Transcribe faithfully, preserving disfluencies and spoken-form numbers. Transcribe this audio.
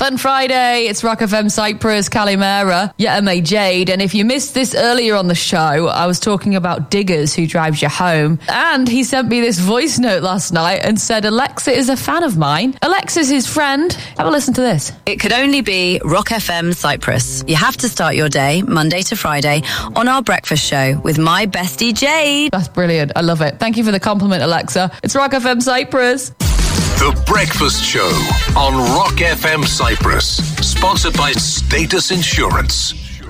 Fun Friday, it's Rock F M Cyprus, Kalimera, Yetame Jade. And if you missed this earlier on the show, I was talking about Diggers, who drives you home. And he sent me this voice note last night and said Alexa is a fan of mine. Alexa's his friend. Have a listen to this. It could only be Rock F M Cyprus. You have to start your day, Monday to Friday, on our breakfast show with my bestie Jade. That's brilliant. I love it. Thank you for the compliment, Alexa. It's Rock F M Cyprus. The Breakfast Show on Rock F M Cyprus. Sponsored by Status Insurance.